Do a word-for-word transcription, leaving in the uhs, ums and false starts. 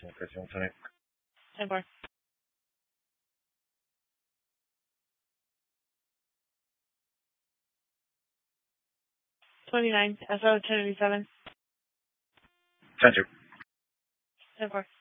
Comunicación twenty. ten four. twenty-nine, S O Trinity seven. ten two. ten four.